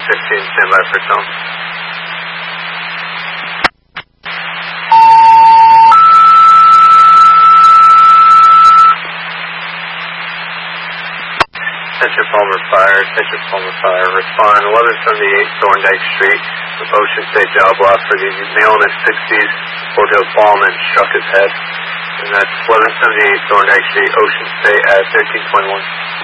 15, stand by for tone. Attention Palmer Fire, attention Palmer Fire. Respond 1178 Thorndike Street with Ocean State job loss for the male in his 60s, Fort Hills Palm and struck his head. And that's 1178 Thorndike Street, Ocean State at 1321.